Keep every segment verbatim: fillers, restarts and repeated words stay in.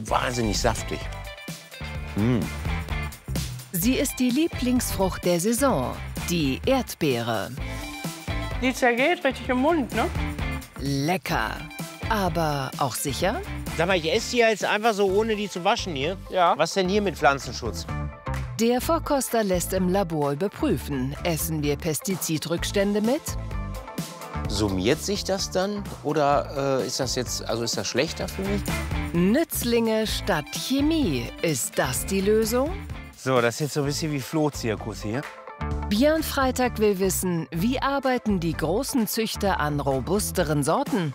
wahnsinnig saftig. Mm. Sie ist die Lieblingsfrucht der Saison, die Erdbeere. Die zergeht richtig im Mund, ne? Lecker. Aber auch sicher? Sag mal, ich esse die jetzt einfach so, ohne die zu waschen hier? Ja. Was denn hier mit Pflanzenschutz? Der Vorkoster lässt im Labor überprüfen. Essen wir Pestizidrückstände mit? Summiert sich das dann? Oder äh, ist das jetzt, also ist das schlechter für mich? Nützlinge statt Chemie. Ist das die Lösung? So, das ist jetzt so ein bisschen wie Flohzirkus hier. Björn Freitag will wissen, wie arbeiten die großen Züchter an robusteren Sorten?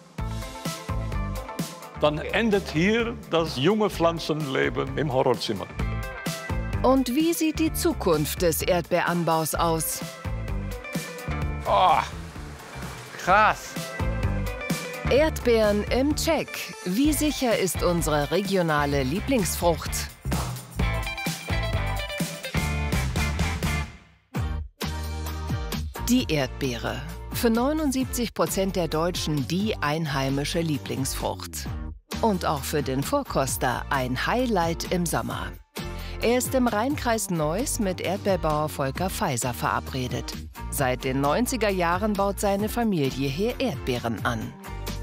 Dann endet hier das junge Pflanzenleben im Horrorzimmer. Und wie sieht die Zukunft des Erdbeeranbaus aus? Oh, krass. Erdbeeren im Check. Wie sicher ist unsere regionale Lieblingsfrucht? Die Erdbeere. Für neunundsiebzig Prozent der Deutschen die einheimische Lieblingsfrucht. Und auch für den Vorkoster ein Highlight im Sommer. Er ist im Rheinkreis Neuss mit Erdbeerbauer Volker Feiser verabredet. Seit den neunziger Jahren baut seine Familie hier Erdbeeren an.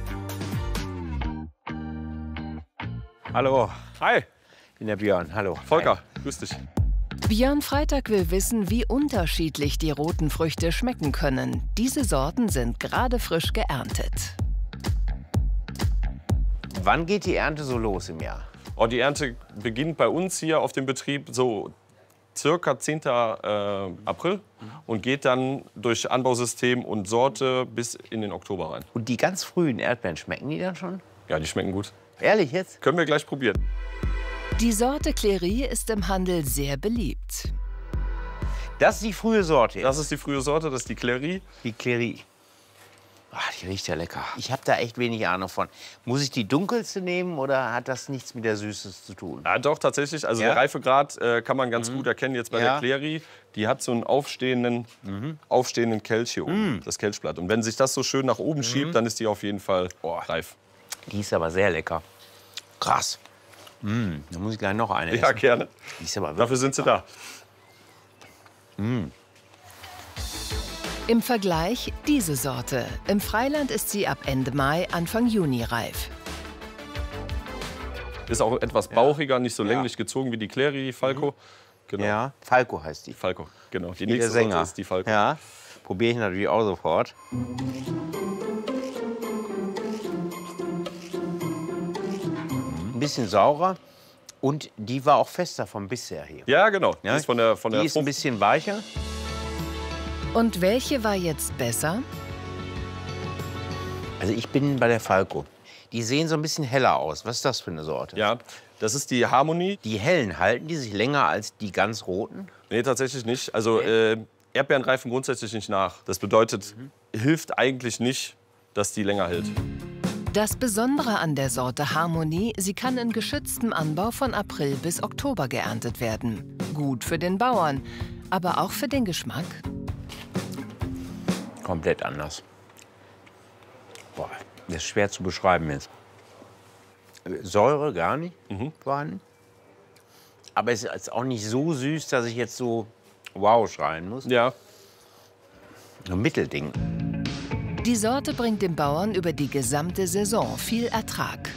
Hallo, Hi, ich bin der Björn. Hallo. Volker, Hi. grüß dich. Björn Freitag will wissen, wie unterschiedlich die roten Früchte schmecken können. Diese Sorten sind gerade frisch geerntet. Wann geht die Ernte so los im Jahr? Oh, die Ernte beginnt bei uns hier auf dem Betrieb so circa zehnten April und geht dann durch Anbausystem und Sorte bis in den Oktober rein. Und die ganz frühen Erdbeeren, schmecken die dann schon? Ja, die schmecken gut. Ehrlich jetzt? Können wir gleich probieren. Die Sorte Clery ist im Handel sehr beliebt. Das ist die frühe Sorte. Das ist die frühe Sorte, das ist die Clery. Die Clery. Ach, die riecht ja lecker. Ich habe da echt wenig Ahnung von. Muss ich die dunkelste nehmen oder hat das nichts mit der Süße zu tun? Ja, doch, tatsächlich. Also Ja? der Reifegrad äh, kann man ganz Mhm. gut erkennen jetzt bei Ja. der Clery. Die hat so einen aufstehenden, Mhm. aufstehenden Kelch hier oben, Mhm. das Kelchblatt. Und wenn sich das so schön nach oben schiebt, dann ist die auf jeden Fall reif. Die ist aber sehr lecker. Krass. Mm, da muss ich gleich noch eine essen. Ja, gerne. Die ist aber Dafür sind sie da. Mm. Im Vergleich diese Sorte. Im Freiland ist sie ab Ende Mai, Anfang Juni reif. Ist auch etwas bauchiger, nicht so Ja. länglich gezogen wie die Clery, die Falco. Genau. Ja, Falco heißt die. Falco, genau. Die Wie der nächste Sänger. Sorte ist die Falco. Ja, probiere ich natürlich auch sofort. Ein bisschen saurer und die war auch fester vom bisher hier. Ja, genau. Ja, Die ist von der, von der die ist ein Frucht- bisschen weicher. Und welche war jetzt besser? Also ich bin bei der Falco. Die sehen so ein bisschen heller aus. Was ist das für eine Sorte? Ja, das ist die Harmonie. Die hellen, halten die sich länger als die ganz roten? Nee, tatsächlich nicht. Also äh, Erdbeeren reifen grundsätzlich nicht nach. Das bedeutet, hilft eigentlich nicht, dass die länger hält. Das Besondere an der Sorte Harmonie, sie kann in geschütztem Anbau von April bis Oktober geerntet werden. Gut für den Bauern, aber auch für den Geschmack. Komplett anders. Boah, das ist schwer zu beschreiben jetzt. Säure gar nicht Mhm. vorhanden. Aber es ist auch nicht so süß, dass ich jetzt so wow schreien muss. Ja. Ein Mittelding. Die Sorte bringt dem Bauern über die gesamte Saison viel Ertrag.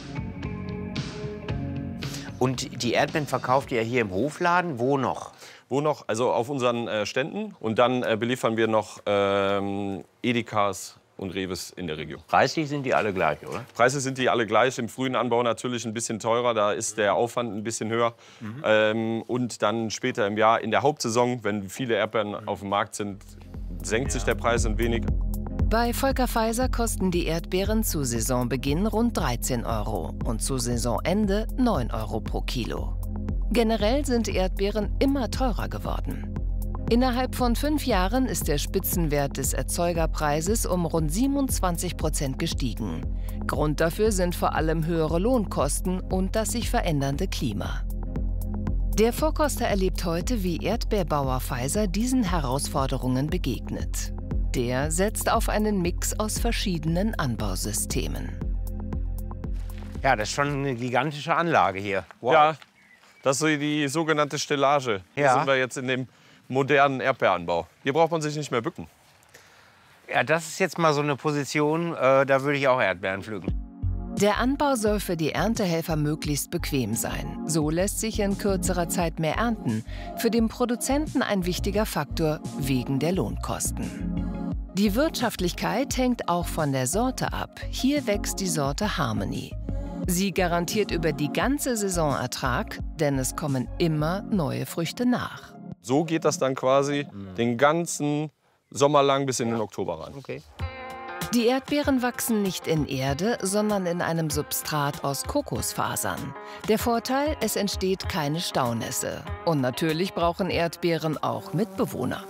Und die Erdbeeren verkauft ihr hier im Hofladen? Wo noch? Wo noch? Also auf unseren äh, Ständen. Und dann äh, beliefern wir noch ähm, Edekas und Reves in der Region. Preislich sind die alle gleich, oder? Preise sind die alle gleich. Im frühen Anbau natürlich ein bisschen teurer. Da ist der Aufwand ein bisschen höher. Mhm. Ähm, und dann später im Jahr, in der Hauptsaison, wenn viele Erdbeeren auf dem Markt sind, senkt sich der Preis ein wenig. Bei Volker Feiser kosten die Erdbeeren zu Saisonbeginn rund dreizehn Euro und zu Saisonende neun Euro pro Kilo. Generell sind Erdbeeren immer teurer geworden. Innerhalb von fünf Jahren ist der Spitzenwert des Erzeugerpreises um rund siebenundzwanzig Prozent gestiegen. Grund dafür sind vor allem höhere Lohnkosten und das sich verändernde Klima. Der Vorkoster erlebt heute, wie Erdbeerbauer Feiser diesen Herausforderungen begegnet. Der setzt auf einen Mix aus verschiedenen Anbausystemen. Ja, das ist schon eine gigantische Anlage hier. Wow. Ja, das ist so die sogenannte Stellage. Hier Ja. sind wir jetzt in dem modernen Erdbeeranbau. Hier braucht man sich nicht mehr bücken. Ja, das ist jetzt mal so eine Position, äh, da würde ich auch Erdbeeren pflücken. Der Anbau soll für die Erntehelfer möglichst bequem sein. So lässt sich in kürzerer Zeit mehr ernten. Für den Produzenten ein wichtiger Faktor wegen der Lohnkosten. Die Wirtschaftlichkeit hängt auch von der Sorte ab. Hier wächst die Sorte Harmony. Sie garantiert über die ganze Saison Ertrag, denn es kommen immer neue Früchte nach. So geht das dann quasi den ganzen Sommer lang bis in den Oktober rein. Okay. Die Erdbeeren wachsen nicht in Erde, sondern in einem Substrat aus Kokosfasern. Der Vorteil, es entsteht keine Staunässe. Und natürlich brauchen Erdbeeren auch Mitbewohner.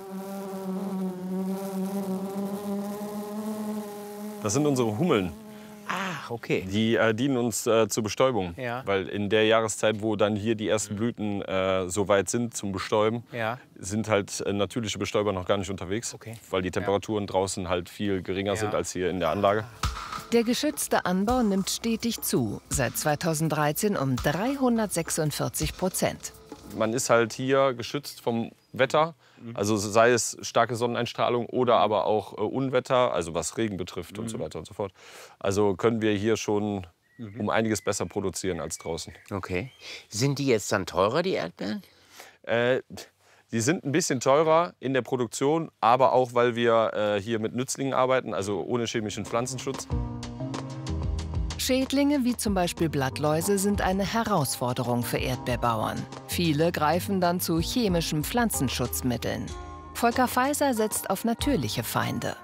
Das sind unsere Hummeln. Ah, okay. Die äh, dienen uns äh, zur Bestäubung. Ja. Weil in der Jahreszeit, wo dann hier die ersten Blüten äh, so weit sind zum Bestäuben, Ja. sind halt äh, natürliche Bestäuber noch gar nicht unterwegs. Okay. Weil die Temperaturen draußen halt viel geringer Ja. sind als hier in der Anlage. Der geschützte Anbau nimmt stetig zu, seit zweitausenddreizehn um dreihundertsechsundvierzig Prozent. Man ist halt hier geschützt vom Wetter, also sei es starke Sonneneinstrahlung oder aber auch äh, Unwetter, also was Regen betrifft und so weiter und so fort. Also können wir hier schon um einiges besser produzieren als draußen. Okay. Sind die jetzt dann teurer, die Erdbeeren? Äh, die sind ein bisschen teurer in der Produktion, aber auch, weil wir äh, hier mit Nützlingen arbeiten, also ohne chemischen Pflanzenschutz. Schädlinge wie zum Beispiel Blattläuse sind eine Herausforderung für Erdbeerbauern. Viele greifen dann zu chemischen Pflanzenschutzmitteln. Volker Feiser setzt auf natürliche Feinde.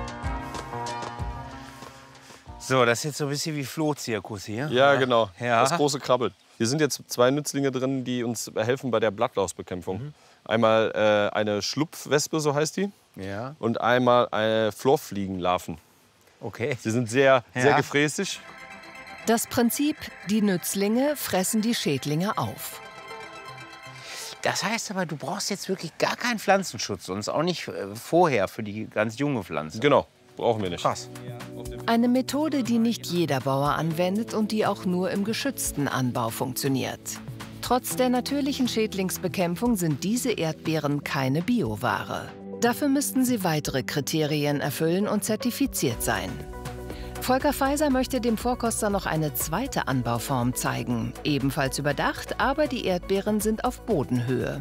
So, das ist jetzt so ein bisschen wie Flohzirkus hier. Ja, genau. Ja. Das große Krabbeln. Hier sind jetzt zwei Nützlinge drin, die uns helfen bei der Blattlausbekämpfung. Mhm. Einmal äh, eine Schlupfwespe, so heißt die, Ja, und einmal eine Florfliegenlarven. okay. Sie sind sehr, sehr Ja. gefräßig. Das Prinzip, die Nützlinge fressen die Schädlinge auf. Das heißt aber, du brauchst jetzt wirklich gar keinen Pflanzenschutz, sonst auch nicht äh, vorher für die ganz junge Pflanze. Genau, brauchen wir nicht. Krass. Eine Methode, die nicht jeder Bauer anwendet und die auch nur im geschützten Anbau funktioniert. Trotz der natürlichen Schädlingsbekämpfung sind diese Erdbeeren keine Bioware. Dafür müssten sie weitere Kriterien erfüllen und zertifiziert sein. Volker Feiser möchte dem Vorkoster noch eine zweite Anbauform zeigen. Ebenfalls überdacht, aber die Erdbeeren sind auf Bodenhöhe.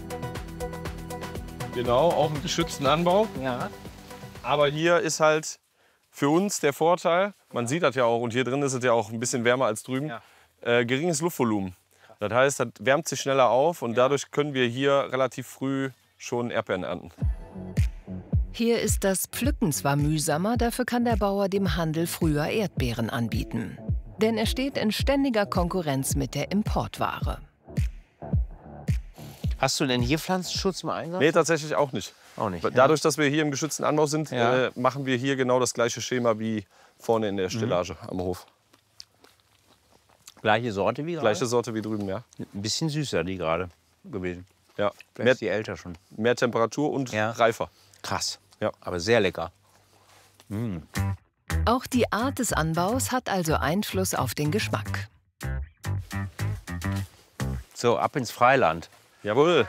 Genau, auch im geschützten Anbau. Ja. Aber hier ist halt für uns der Vorteil, man sieht das ja auch, und hier drin ist es ja auch ein bisschen wärmer als drüben, Ja. äh, geringes Luftvolumen. Das heißt, das wärmt sich schneller auf und dadurch können wir hier relativ früh schon Erdbeeren ernten. Hier ist das Pflücken zwar mühsamer, dafür kann der Bauer dem Handel früher Erdbeeren anbieten. Denn er steht in ständiger Konkurrenz mit der Importware. Hast du denn hier Pflanzenschutz im Einsatz? Nee, tatsächlich auch nicht. Auch nicht. Dadurch, dass wir hier im geschützten Anbau sind, Ja. äh, machen wir hier genau das gleiche Schema wie vorne in der Stellage am Hof. Gleiche Sorte wie gerade? Gleiche Sorte wie drüben, ja. Ein bisschen süßer die gerade gewesen. ja. Vielleicht Mehr, ist die älter schon. mehr Temperatur und Ja. reifer. Krass. Ja. Aber sehr lecker. Auch die Art des Anbaus hat also Einfluss auf den Geschmack. So, ab ins Freiland. Jawohl.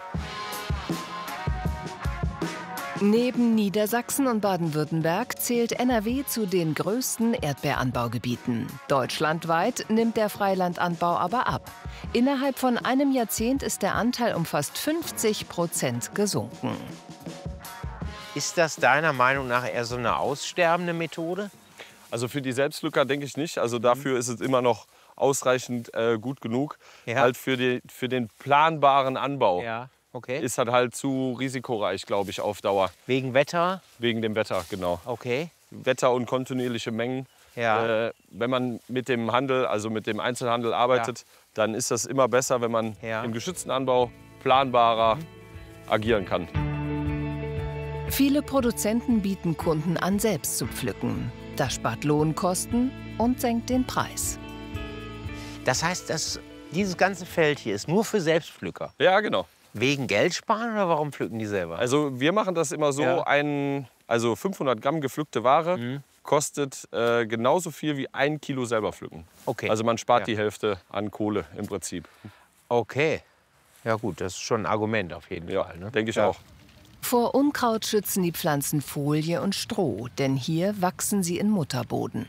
Neben Niedersachsen und Baden-Württemberg zählt N R W zu den größten Erdbeeranbaugebieten. Deutschlandweit nimmt der Freilandanbau aber ab. Innerhalb von einem Jahrzehnt ist der Anteil um fast fünfzig Prozent gesunken. Ist das deiner Meinung nach eher so eine aussterbende Methode? Also für die Selbstlücker denke ich nicht. Also dafür ist es immer noch ausreichend äh, gut genug. Ja. Halt für, die, für den planbaren Anbau Ja. Okay. ist halt halt zu risikoreich, glaube ich, auf Dauer. Wegen Wetter? Wegen dem Wetter, genau. Okay. Wetter und kontinuierliche Mengen. Ja. Äh, wenn man mit dem Handel, also mit dem Einzelhandel arbeitet, dann ist das immer besser, wenn man Ja. im geschützten Anbau planbarer agieren kann. Viele Produzenten bieten Kunden an, selbst zu pflücken. Das spart Lohnkosten und senkt den Preis. Das heißt, dass dieses ganze Feld hier ist nur für Selbstpflücker. Ja, genau. Wegen Geld sparen oder warum pflücken die selber? Also wir machen das immer so, Ja. ein, also fünfhundert Gramm gepflückte Ware kostet äh, genauso viel wie ein Kilo selber pflücken. Okay. Also man spart Ja. die Hälfte an Kohle im Prinzip. Okay. Ja gut, das ist schon ein Argument auf jeden Ja, Fall. Ne? denke ich Ja. auch. Vor Unkraut schützen die Pflanzen Folie und Stroh, denn hier wachsen sie in Mutterboden.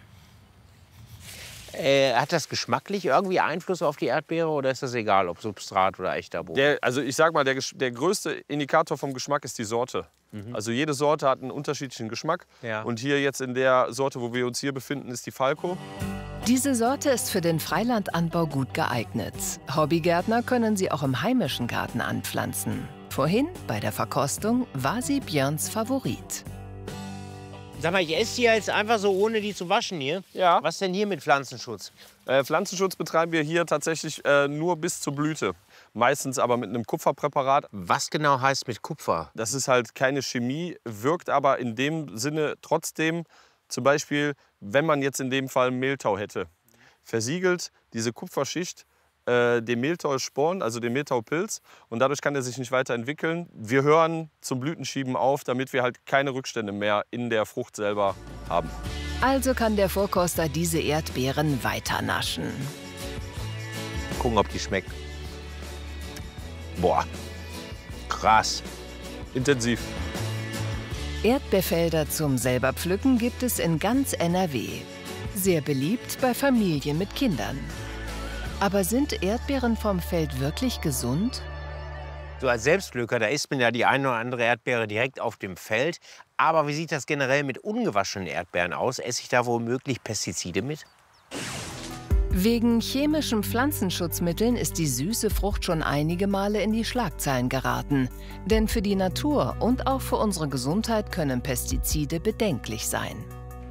Äh, hat das geschmacklich irgendwie Einfluss auf die Erdbeere oder ist das egal, ob Substrat oder echter Boden? Der, also ich sag mal, der, Gesch- der größte Indikator vom Geschmack ist die Sorte. Also jede Sorte hat einen unterschiedlichen Geschmack. Ja. Und hier jetzt in der Sorte, wo wir uns hier befinden, ist die Falco. Diese Sorte ist für den Freilandanbau gut geeignet. Hobbygärtner können sie auch im heimischen Garten anpflanzen. Vorhin, bei der Verkostung, war sie Björns Favorit. Sag mal, ich esse die jetzt einfach so, ohne die zu waschen hier. Ja. Was denn hier mit Pflanzenschutz? Äh, Pflanzenschutz betreiben wir hier tatsächlich äh, nur bis zur Blüte. Meistens aber mit einem Kupferpräparat. Was genau heißt mit Kupfer? Das ist halt keine Chemie, wirkt aber in dem Sinne trotzdem, zum Beispiel, wenn man jetzt in dem Fall Mehltau hätte, versiegelt diese Kupferschicht äh, den Mehltausporen, also den Mehltaupilz, und dadurch kann er sich nicht weiterentwickeln. Wir hören zum Blütenschieben auf, damit wir halt keine Rückstände mehr in der Frucht selber haben. Also kann der Vorkoster diese Erdbeeren weiter naschen. Gucken, ob die schmeckt. Boah, krass. Intensiv. Erdbeerfelder zum Selberpflücken gibt es in ganz N R W. Sehr beliebt bei Familien mit Kindern. Aber sind Erdbeeren vom Feld wirklich gesund? So als Selbstpflücker, da isst man ja die eine oder andere Erdbeere direkt auf dem Feld. Aber wie sieht das generell mit ungewaschenen Erdbeeren aus? Esse ich da womöglich Pestizide mit? Wegen chemischen Pflanzenschutzmitteln ist die süße Frucht schon einige Male in die Schlagzeilen geraten. Denn für die Natur und auch für unsere Gesundheit können Pestizide bedenklich sein.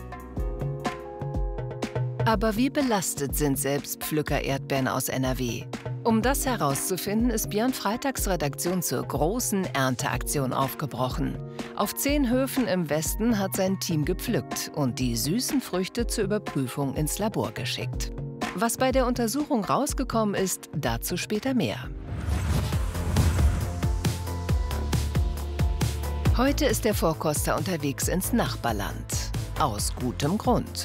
Aber wie belastet sind Selbstpflücker-Erdbeeren aus N R W? Um das herauszufinden, ist Björn Freitags Redaktion zur großen Ernteaktion aufgebrochen. Auf zehn Höfen im Westen hat sein Team gepflückt und die süßen Früchte zur Überprüfung ins Labor geschickt. Was bei der Untersuchung rausgekommen ist, dazu später mehr. Heute ist der Vorkoster unterwegs ins Nachbarland. Aus gutem Grund.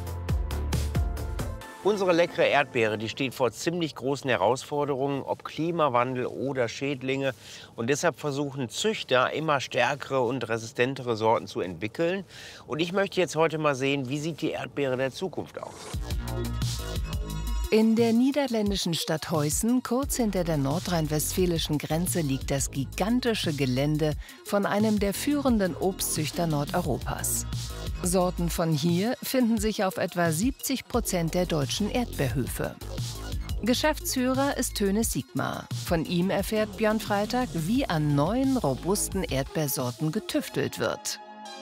Unsere leckere Erdbeere, die steht vor ziemlich großen Herausforderungen, ob Klimawandel oder Schädlinge. Und deshalb versuchen Züchter, immer stärkere und resistentere Sorten zu entwickeln. Und ich möchte jetzt heute mal sehen, wie sieht die Erdbeere der Zukunft aus? In der niederländischen Stadt Huissen, kurz hinter der nordrhein-westfälischen Grenze, liegt das gigantische Gelände von einem der führenden Obstzüchter Nordeuropas. Sorten von hier finden sich auf etwa siebzig Prozent der deutschen Erdbeerhöfe. Geschäftsführer ist Tönes Sigmar. Von ihm erfährt Björn Freitag, wie an neuen, robusten Erdbeersorten getüftelt wird.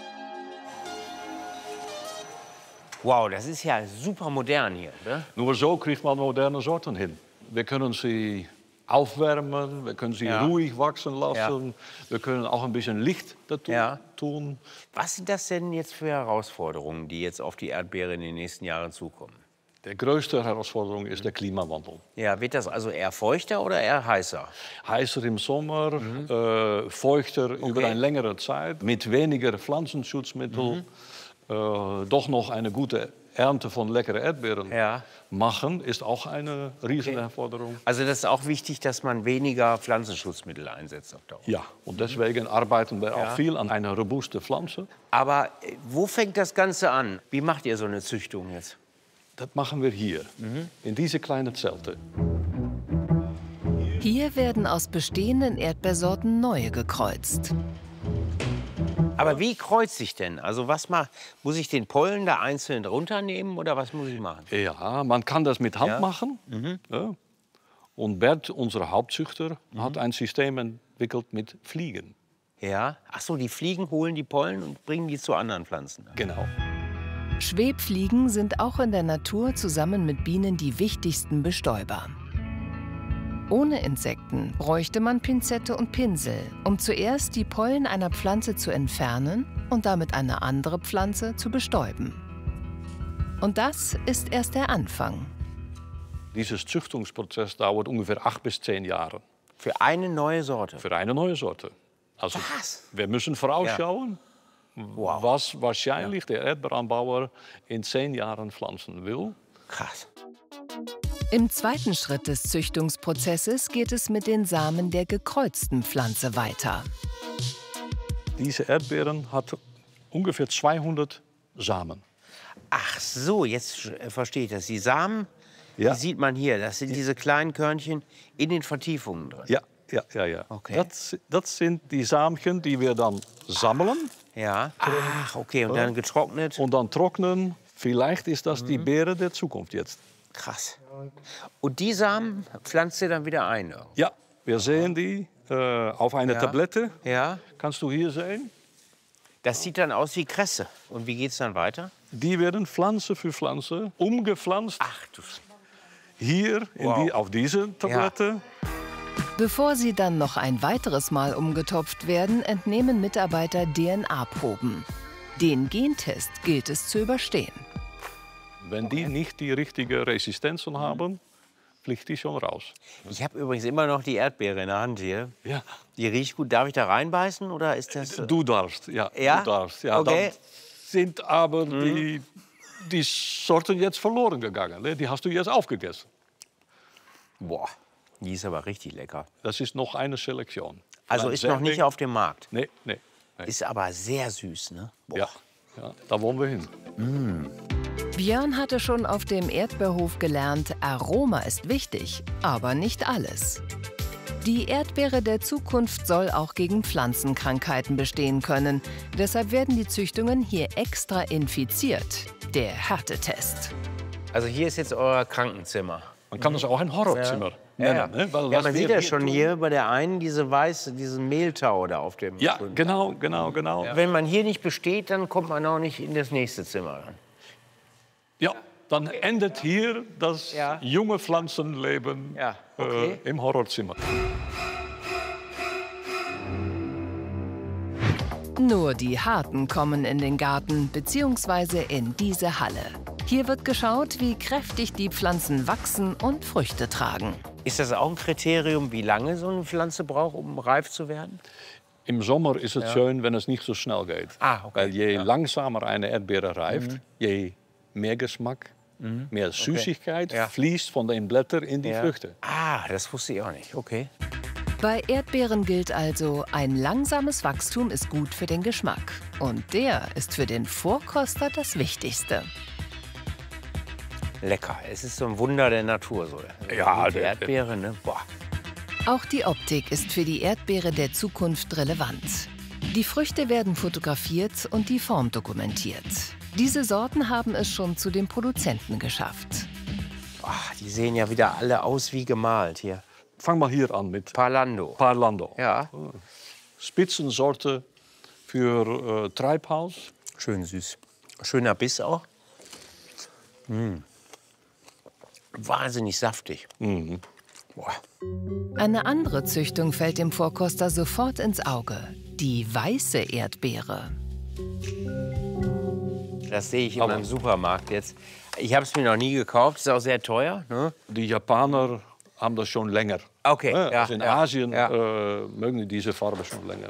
Wow, das ist ja super modern hier, ne? Nur so kriegt man moderne Sorten hin. Wir können sie aufwärmen, wir können sie Ja. ruhig wachsen lassen. Wir können auch ein bisschen Licht dazu Ja. tun. Was sind das denn jetzt für Herausforderungen, die jetzt auf die Erdbeere in den nächsten Jahren zukommen? Die größte Herausforderung ist der Klimawandel. Ja, wird das also eher feuchter oder eher heißer? Heißer im Sommer, äh, feuchter über eine längere Zeit, mit weniger Pflanzenschutzmitteln. Äh, doch noch eine gute Ernte von leckeren Erdbeeren Ja. machen, ist auch eine riesige Herausforderung. Also das ist auch wichtig, dass man weniger Pflanzenschutzmittel einsetzt auf Dauer. Ja, und deswegen arbeiten wir Ja. auch viel an einer robusten Pflanze. Aber äh, wo fängt das Ganze an? Wie macht ihr so eine Züchtung jetzt? Das machen wir hier, in diese kleinen Zelte. Hier werden aus bestehenden Erdbeersorten neue gekreuzt. Aber wie kreuzt sich denn? Also was mal, muss ich den Pollen da einzeln runternehmen oder was muss ich machen? Ja, man kann das mit Hand Ja. machen. Ja. Und Bert, unser Hauptzüchter, hat ein System entwickelt mit Fliegen. Ja. Ach so, die Fliegen holen die Pollen und bringen die zu anderen Pflanzen. Genau. Schwebfliegen sind auch in der Natur zusammen mit Bienen die wichtigsten Bestäuber. Ohne Insekten bräuchte man Pinzette und Pinsel, um zuerst die Pollen einer Pflanze zu entfernen und damit eine andere Pflanze zu bestäuben. Und das ist erst der Anfang. Dieses Züchtungsprozess dauert ungefähr acht bis zehn Jahre Für eine neue Sorte. für eine neue Sorte. Also Was? wir müssen vorausschauen. Wow. was wahrscheinlich der Erdbeeranbauer in zehn Jahren pflanzen will. Krass. Im zweiten Schritt des Züchtungsprozesses geht es mit den Samen der gekreuzten Pflanze weiter. Diese Erdbeeren hat ungefähr zweihundert Samen. Ach so, jetzt äh, verstehe ich das. Die Samen, Ja. die sieht man hier. Das sind diese kleinen Körnchen in den Vertiefungen drin. Ja, ja, ja. ja. Okay. Das, das sind die Samen, die wir dann sammeln Ja. Ach, okay. Und dann getrocknet. und dann trocknen. Vielleicht ist das die Beere der Zukunft jetzt. Krass. Und die Samen pflanzt ihr dann wieder ein? irgendwo? Ja, wir sehen die äh, auf einer Ja. Tablette. Ja. Kannst du hier sehen? Das sieht dann aus wie Kresse. Und wie geht es dann weiter? Die werden Pflanze für Pflanze umgepflanzt. Ach du. Hier in Wow. die, auf diese Tablette. Bevor sie dann noch ein weiteres Mal umgetopft werden, entnehmen Mitarbeiter D N A-Proben. Den Gentest gilt es zu überstehen. Wenn die nicht die richtige Resistenzen haben, fliegt die schon raus. Ich habe übrigens immer noch die Erdbeere in der Hand hier. Ja. Die riecht gut. Darf ich da reinbeißen oder ist das? äh, Du darfst, ja. Ja? Du darfst, ja. Okay. Dann sind aber die, die Sorten jetzt verloren gegangen. Ne? Die hast du jetzt aufgegessen. Boah, die ist aber richtig lecker. Das ist noch eine Selektion. Also Vielleicht ist noch sehr nicht wenig. auf dem Markt. Nee, nee. nee. Ist aber sehr süß, ne? Boah. Ja. ja, da wollen wir hin. Björn hatte schon auf dem Erdbeerhof gelernt, Aroma ist wichtig, aber nicht alles. Die Erdbeere der Zukunft soll auch gegen Pflanzenkrankheiten bestehen können. Deshalb werden die Züchtungen hier extra infiziert. Der Härtetest. Also hier ist jetzt euer Krankenzimmer. Man kann es auch ein Horrorzimmer Ja, ja. nennen. Ne? Weil Ja, was man wir sieht ja hier schon tun- hier bei der einen diese weiße, diesen Mehltau da auf dem Ja, Grund. genau, genau, genau. Ja. Wenn man hier nicht besteht, dann kommt man auch nicht in das nächste Zimmer rein. Dann endet hier das Ja. junge Pflanzenleben Ja, okay. äh, im Horrorzimmer. Nur die Harten kommen in den Garten bzw. in diese Halle. Hier wird geschaut, wie kräftig die Pflanzen wachsen und Früchte tragen. Ist das auch ein Kriterium, wie lange so eine Pflanze braucht, um reif zu werden? Im Sommer ist es schön, wenn es nicht so schnell geht. Ah, okay. Weil je langsamer eine Erdbeere reift, je mehr Geschmack, mehr Süßigkeit Ja. fließt von den Blättern in die Ja. Früchte. Ah, das wusste ich auch nicht. Okay. Bei Erdbeeren gilt also, ein langsames Wachstum ist gut für den Geschmack. Und der ist für den Vorkoster das Wichtigste. Lecker. Es ist so ein Wunder der Natur. So. Ja, die der- Erdbeere, ne? Boah. Auch die Optik ist für die Erdbeere der Zukunft relevant. Die Früchte werden fotografiert und die Form dokumentiert. Diese Sorten haben es schon zu den Produzenten geschafft. Boah, die sehen ja wieder alle aus wie gemalt hier. Fang mal hier an mit Parlando. Parlando. Ja, Spitzensorte für äh, Treibhaus. schön süß. Schöner Biss auch. Mm. Wahnsinnig saftig. Boah. Eine andere Züchtung fällt dem Vorkoster sofort ins Auge. Die weiße Erdbeere. Das sehe ich immer Aber- im Supermarkt jetzt. Ich habe es mir noch nie gekauft. Ist auch sehr teuer. Ne? Die Japaner haben das schon länger. Okay, Ja, ja, also in ja, Asien ja. Äh, mögen die diese Farbe schon länger.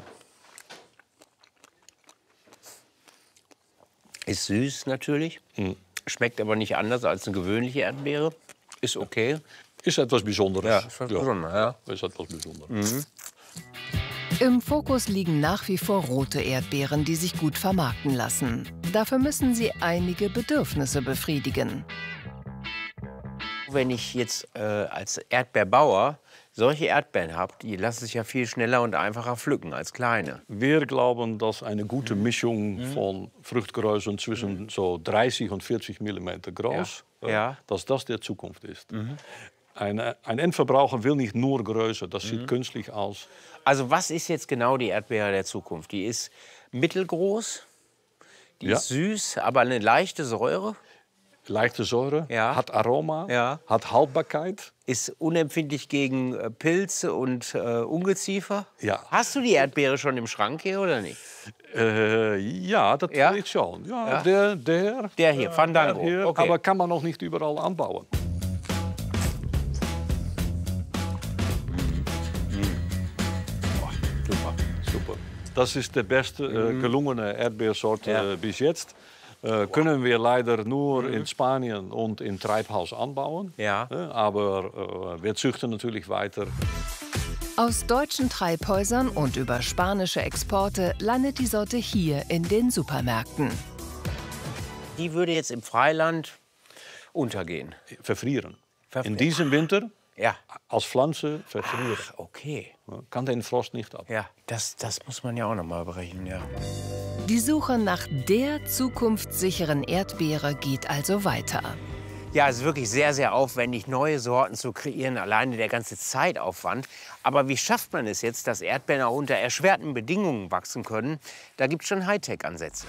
Ist süß natürlich. Schmeckt aber nicht anders als eine gewöhnliche Erdbeere. Ist okay. Ist etwas Besonderes. Ja, ist was Besonderes, ja. Ist etwas Besonderes. Im Fokus liegen nach wie vor rote Erdbeeren, die sich gut vermarkten lassen. Dafür müssen sie einige Bedürfnisse befriedigen. Wenn ich jetzt äh, als Erdbeerbauer solche Erdbeeren habe, die lassen sich ja viel schneller und einfacher pflücken als kleine. Wir glauben, dass eine gute Mischung von Fruchtgrößen zwischen so dreißig und vierzig Millimeter groß, Ja. äh, Ja. dass das der Zukunft ist. Ein, äh, ein Endverbraucher will nicht nur Größe, das sieht künstlich aus. Also was ist jetzt genau die Erdbeere der Zukunft? Die ist mittelgroß, die Ja. ist süß, aber eine leichte Säure, Leichte Säure, Ja. hat Aroma, Ja. hat Haltbarkeit. ist unempfindlich gegen äh, Pilze und äh, Ungeziefer. Ja. Hast du die Erdbeere schon im Schrank hier oder nicht? Äh, ja, das Ja? will ich schon. Ja, Ja. Der, der, Der hier, Fandango. der hier, Okay. aber kann man noch nicht überall anbauen. Super. Super. das ist die beste äh, gelungene Erdbeersorte Ja. äh, bis jetzt. Äh, können wir leider nur in Spanien und im Treibhaus anbauen. Ja. Äh, aber äh, wir züchten natürlich weiter. Aus deutschen Treibhäusern und über spanische Exporte landet die Sorte hier in den Supermärkten. Die würde jetzt im Freiland untergehen. Verfrieren. Verfrieren. In diesem Winter Ja. als Pflanze verfrieren. Ach, okay. Kann den Frost nicht ab. Ja, das, das muss man ja auch noch mal berechnen, ja. Die Suche nach der zukunftssicheren Erdbeere geht also weiter. Ja, es ist wirklich sehr, sehr aufwendig, neue Sorten zu kreieren, alleine der ganze Zeitaufwand. Aber wie schafft man es jetzt, dass Erdbeeren auch unter erschwerten Bedingungen wachsen können? Da gibt es schon Hightech-Ansätze.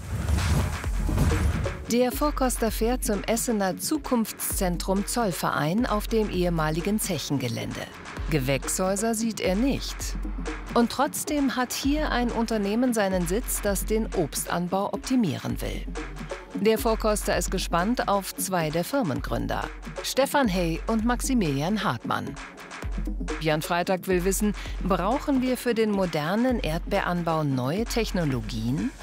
Der Vorkoster fährt zum Essener Zukunftszentrum Zollverein auf dem ehemaligen Zechengelände. Gewächshäuser sieht er nicht. Und trotzdem hat hier ein Unternehmen seinen Sitz, das den Obstanbau optimieren will. Der Vorkoster ist gespannt auf zwei der Firmengründer, Stefan Hey und Maximilian Hartmann. Jan Freitag will wissen, brauchen wir für den modernen Erdbeeranbau neue Technologien?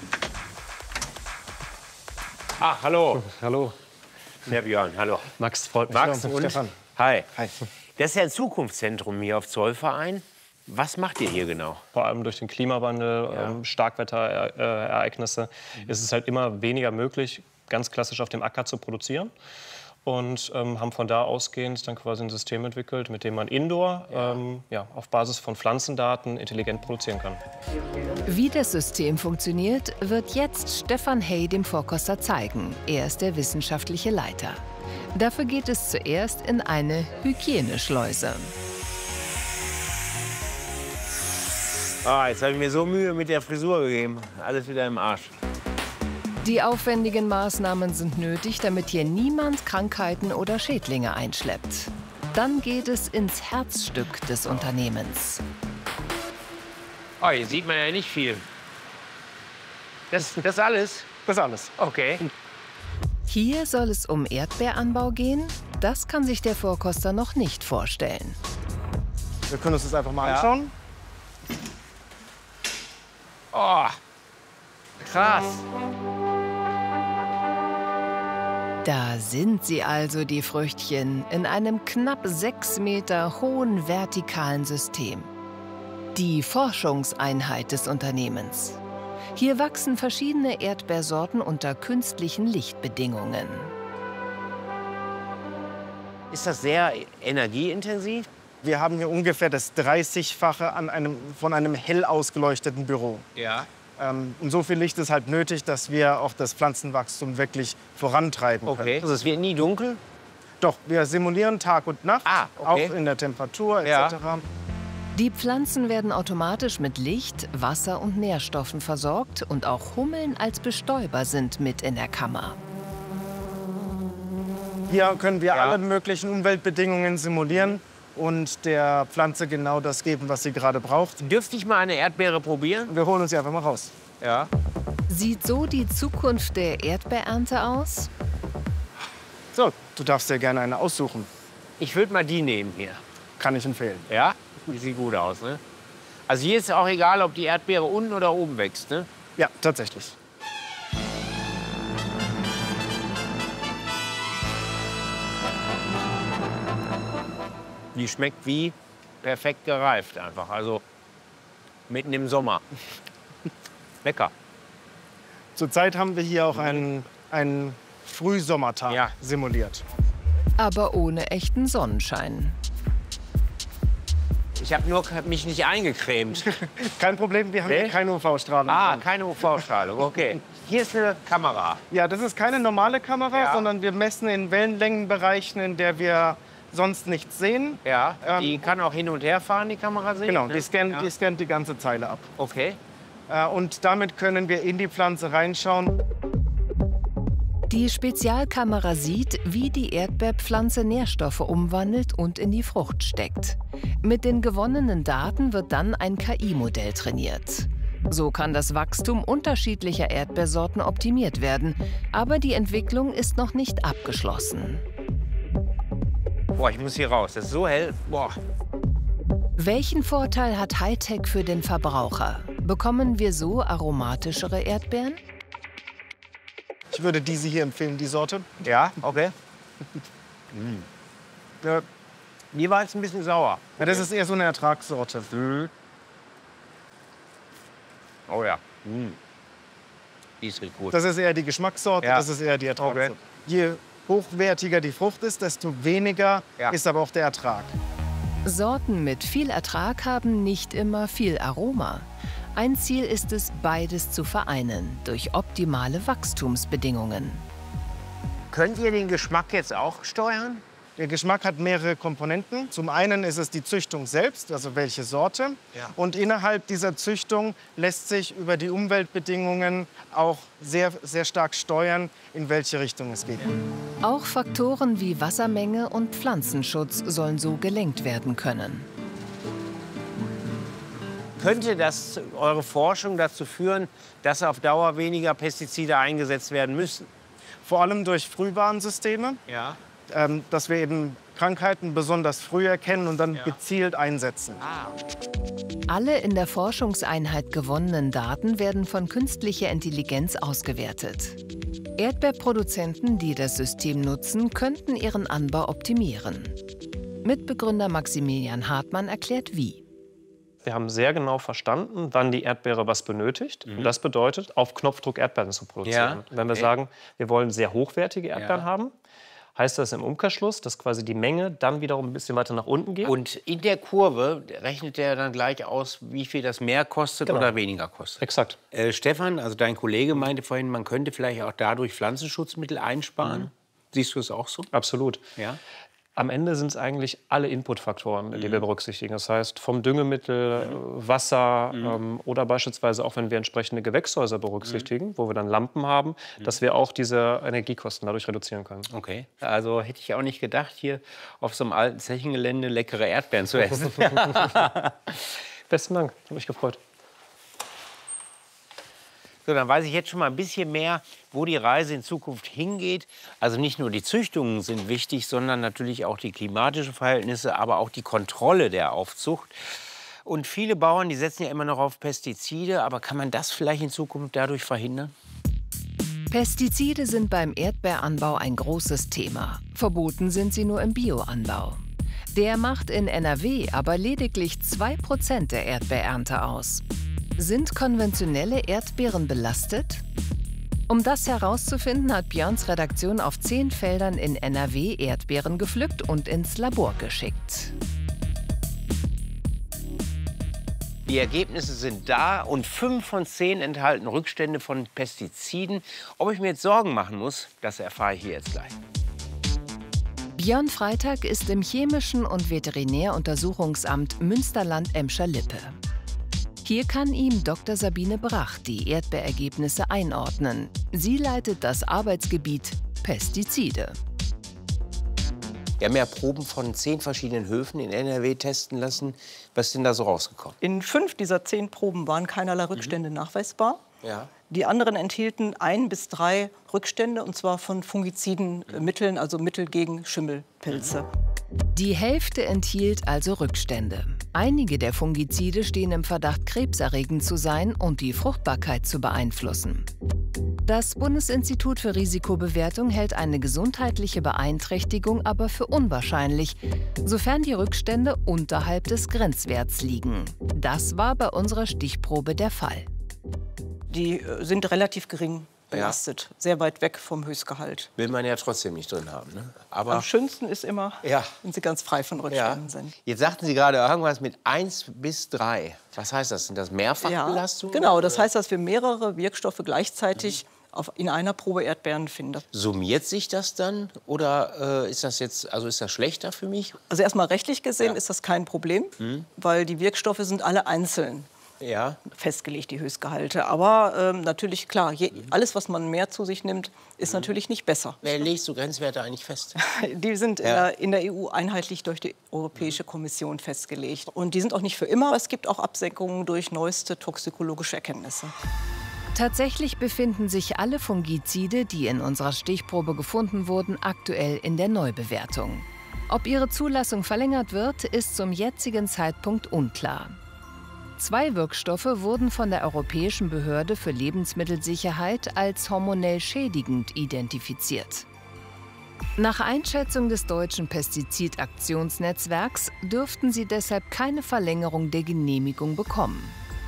Ach, hallo. Hallo, Herr Björn, hallo. Max, freut mich. Max Ja, und Stefan. Hi. Hi. Das ist ja ein Zukunftszentrum hier auf Zollverein. Was macht ihr hier genau? Vor allem durch den Klimawandel, Ja. ähm, Starkwetterereignisse ist es halt immer weniger möglich, ganz klassisch auf dem Acker zu produzieren. Und ähm, haben von da ausgehend dann quasi ein System entwickelt, mit dem man indoor ähm, ja, auf Basis von Pflanzendaten intelligent produzieren kann. Wie das System funktioniert, wird jetzt Stefan Hey dem Vorkoster zeigen. Er ist der wissenschaftliche Leiter. Dafür geht es zuerst in eine Hygieneschleuse. Ah, jetzt habe ich mir so Mühe mit der Frisur gegeben. Alles wieder im Arsch. Die aufwendigen Maßnahmen sind nötig, damit hier niemand Krankheiten oder Schädlinge einschleppt. Dann geht es ins Herzstück des Unternehmens. Oh, hier sieht man ja nicht viel. Das, das alles? Das ist alles. Okay. Hier soll es um Erdbeeranbau gehen? Das kann sich der Vorkoster noch nicht vorstellen. Wir können uns das einfach mal anschauen. Oh, krass. Da sind sie also, die Früchtchen, in einem knapp sechs Meter hohen vertikalen System. Die Forschungseinheit des Unternehmens. Hier wachsen verschiedene Erdbeersorten unter künstlichen Lichtbedingungen. Ist das sehr energieintensiv? Wir haben hier ungefähr das dreißigfache an einem, von einem hell ausgeleuchteten Büro. Ja. Ähm, und so viel Licht ist halt nötig, dass wir auch das Pflanzenwachstum wirklich vorantreiben können. Okay. Also es wird nie dunkel? Doch, wir simulieren Tag und Nacht, Ah, okay. auch in der Temperatur et Ja. cetera. Die Pflanzen werden automatisch mit Licht, Wasser und Nährstoffen versorgt und auch Hummeln als Bestäuber sind mit in der Kammer. Hier können wir Ja. alle möglichen Umweltbedingungen simulieren und der Pflanze genau das geben, was sie gerade braucht. Dürfte ich mal eine Erdbeere probieren? Wir holen uns sie einfach mal raus. Ja. Sieht so die Zukunft der Erdbeerernte aus? So, du darfst dir gerne eine aussuchen. Ich würde mal die nehmen hier. Kann ich empfehlen. Ja? Die sieht gut aus, ne? Also hier ist auch egal, ob die Erdbeere unten oder oben wächst, ne? Ja, tatsächlich. Die schmeckt wie perfekt gereift einfach. Also mitten im Sommer. Lecker. Zurzeit haben wir hier auch einen, einen Frühsommertag Ja. simuliert. Aber ohne echten Sonnenschein. Ich habe nur mich nicht eingecremt. Kein Problem, wir haben Nee? hier keine U V-Strahlung. Ah, dran. keine U V-Strahlung. Okay. Hier ist eine Kamera. Ja, das ist keine normale Kamera, Ja. sondern wir messen in Wellenlängenbereichen, in der wir sonst nichts sehen. Ja. Ähm, Die kann auch hin und her fahren, die Kamera sehen. Genau, ne? die scannt, Ja. die scannt die ganze Zeile ab. Okay. Äh, Und damit können wir in die Pflanze reinschauen. Die Spezialkamera sieht, wie die Erdbeerpflanze Nährstoffe umwandelt und in die Frucht steckt. Mit den gewonnenen Daten wird dann ein K I-Modell trainiert. So kann das Wachstum unterschiedlicher Erdbeersorten optimiert werden. Aber die Entwicklung ist noch nicht abgeschlossen. Boah, ich muss hier raus. Das ist so hell. Boah. Welchen Vorteil hat Hightech für den Verbraucher? Bekommen wir so aromatischere Erdbeeren? Ich würde diese hier empfehlen, die Sorte. Ja, okay. mm. ja, die war jetzt ein bisschen sauer. Ja, das ist eher so eine Ertragssorte. Mhm. Oh ja. Mm. Die ist richtig gut. Das ist eher die Geschmackssorte, Ja. das ist eher die Ertragssorte. Okay. Je hochwertiger die Frucht ist, desto weniger Ja. ist aber auch der Ertrag. Sorten mit viel Ertrag haben nicht immer viel Aroma. Ein Ziel ist es, beides zu vereinen durch optimale Wachstumsbedingungen. Könnt ihr den Geschmack jetzt auch steuern? Der Geschmack hat mehrere Komponenten. Zum einen ist es die Züchtung selbst, also welche Sorte. Ja. Und innerhalb dieser Züchtung lässt sich über die Umweltbedingungen auch sehr, sehr stark steuern, in welche Richtung es geht. Auch Faktoren wie Wassermenge und Pflanzenschutz sollen so gelenkt werden können. Könnte das eure Forschung dazu führen, dass auf Dauer weniger Pestizide eingesetzt werden müssen? Vor allem durch Frühwarnsysteme, Ja. ähm, dass wir eben Krankheiten besonders früh erkennen und dann Ja. gezielt einsetzen. Ah. Alle in der Forschungseinheit gewonnenen Daten werden von künstlicher Intelligenz ausgewertet. Erdbeerproduzenten, die das System nutzen, könnten ihren Anbau optimieren. Mitbegründer Maximilian Hartmann erklärt wie. Wir haben sehr genau verstanden, wann die Erdbeere was benötigt. Und das bedeutet, auf Knopfdruck Erdbeeren zu produzieren. Ja, Wenn wir okay. sagen, wir wollen sehr hochwertige Erdbeeren Ja. haben, heißt das im Umkehrschluss, dass quasi die Menge dann wiederum ein bisschen weiter nach unten geht. Und in der Kurve rechnet der dann gleich aus, wie viel das mehr kostet Genau. oder weniger kostet. Exakt. Äh, Stefan, also dein Kollege meinte vorhin, man könnte vielleicht auch dadurch Pflanzenschutzmittel einsparen. Siehst du es auch so? Absolut. Ja. Am Ende sind es eigentlich alle Inputfaktoren, die wir berücksichtigen. Das heißt, vom Düngemittel, äh, Wasser ähm, oder beispielsweise auch, wenn wir entsprechende Gewächshäuser berücksichtigen, wo wir dann Lampen haben, dass wir auch diese Energiekosten dadurch reduzieren können. Okay. Also hätte ich auch nicht gedacht, hier auf so einem alten Zechengelände leckere Erdbeeren zu essen. Besten Dank, hat mich gefreut. So, dann weiß ich jetzt schon mal ein bisschen mehr, wo die Reise in Zukunft hingeht. Also nicht nur die Züchtungen sind wichtig, sondern natürlich auch die klimatischen Verhältnisse, aber auch die Kontrolle der Aufzucht. Und viele Bauern, die setzen ja immer noch auf Pestizide, aber kann man das vielleicht in Zukunft dadurch verhindern? Pestizide sind beim Erdbeeranbau ein großes Thema. Verboten sind sie nur im Bioanbau. Der macht in N R W aber lediglich zwei Prozent der Erdbeerernte aus. Sind konventionelle Erdbeeren belastet? Um das herauszufinden, hat Björns Redaktion auf zehn Feldern in N R W Erdbeeren gepflückt und ins Labor geschickt. Die Ergebnisse sind da und fünf von zehn enthalten Rückstände von Pestiziden. Ob ich mir jetzt Sorgen machen muss, das erfahre ich hier jetzt gleich. Björn Freitag ist im Chemischen und Veterinäruntersuchungsamt Münsterland-Emscher-Lippe. Hier kann ihm Doktor Sabine Brach die Erdbeerergebnisse einordnen. Sie leitet das Arbeitsgebiet Pestizide. Wir haben ja Proben von zehn verschiedenen Höfen in N R W testen lassen. Was ist denn da so rausgekommen? In fünf dieser zehn Proben waren keinerlei Rückstände nachweisbar. Ja. Die anderen enthielten ein bis drei Rückstände, und zwar von fungiziden äh, Mitteln, also Mittel gegen Schimmelpilze. Die Hälfte enthielt also Rückstände. Einige der Fungizide stehen im Verdacht, krebserregend zu sein und die Fruchtbarkeit zu beeinflussen. Das Bundesinstitut für Risikobewertung hält eine gesundheitliche Beeinträchtigung aber für unwahrscheinlich, sofern die Rückstände unterhalb des Grenzwerts liegen. Das war bei unserer Stichprobe der Fall. Die äh, sind relativ gering belastet, sehr weit weg vom Höchstgehalt. Will man ja trotzdem nicht drin haben. Ne? Aber Am schönsten ist immer, Ja. wenn sie ganz frei von ja. Rückständen sind. Jetzt sagten Sie gerade irgendwas mit eins bis drei. Was heißt das? Sind das Mehrfachbelastungen? Genau, das heißt, dass wir mehrere Wirkstoffe gleichzeitig auf, in einer Probe Erdbeeren finden. Summiert sich das dann oder äh, ist das jetzt, also ist das schlechter für mich? Also erstmal rechtlich gesehen Ja. ist das kein Problem, weil die Wirkstoffe sind alle einzeln Ja. festgelegt, die Höchstgehalte. Aber ähm, natürlich, klar, je, alles, was man mehr zu sich nimmt, ist natürlich nicht besser. Wer legt so Grenzwerte eigentlich fest? Die sind Ja. äh, in der E U einheitlich durch die Europäische Kommission festgelegt. Und die sind auch nicht für immer. Es gibt auch Absenkungen durch neueste toxikologische Erkenntnisse. Tatsächlich befinden sich alle Fungizide, die in unserer Stichprobe gefunden wurden, aktuell in der Neubewertung. Ob ihre Zulassung verlängert wird, ist zum jetzigen Zeitpunkt unklar. Zwei Wirkstoffe wurden von der Europäischen Behörde für Lebensmittelsicherheit als hormonell schädigend identifiziert. Nach Einschätzung des deutschen Pestizidaktionsnetzwerks dürften sie deshalb keine Verlängerung der Genehmigung bekommen.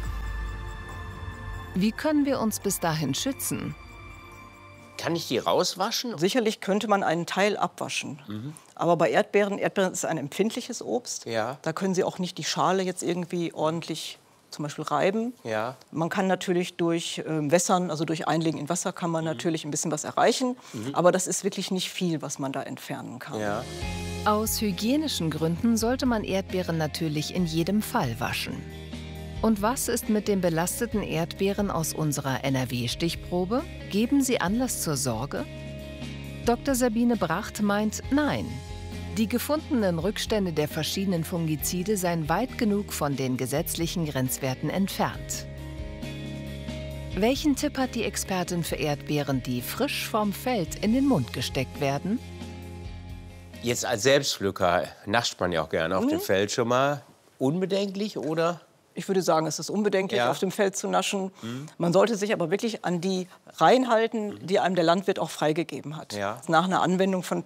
Wie können wir uns bis dahin schützen? Kann ich die rauswaschen? Sicherlich könnte man einen Teil abwaschen. Mhm. Aber bei Erdbeeren, Erdbeeren ist ein empfindliches Obst. Ja. Da können Sie auch nicht die Schale jetzt irgendwie ordentlich zum Beispiel reiben. Ja. Man kann natürlich durch äh, Wässern, also durch Einlegen in Wasser, kann man mhm. natürlich ein bisschen was erreichen. Mhm. Aber das ist wirklich nicht viel, was man da entfernen kann. Ja. Aus hygienischen Gründen sollte man Erdbeeren natürlich in jedem Fall waschen. Und was ist mit den belasteten Erdbeeren aus unserer N R W-Stichprobe? Geben sie Anlass zur Sorge? Doktor Sabine Bracht meint, nein. Die gefundenen Rückstände der verschiedenen Fungizide seien weit genug von den gesetzlichen Grenzwerten entfernt. Welchen Tipp hat die Expertin für Erdbeeren, die frisch vom Feld in den Mund gesteckt werden? Jetzt als Selbstpflücker nascht man ja auch gerne auf Mhm. dem Feld schon mal. Unbedenklich oder? Ich würde sagen, es ist unbedenklich, Ja. auf dem Feld zu naschen. Mhm. Man sollte sich aber wirklich an die reinhalten, die einem der Landwirt auch freigegeben hat. Ja. Nach einer Anwendung von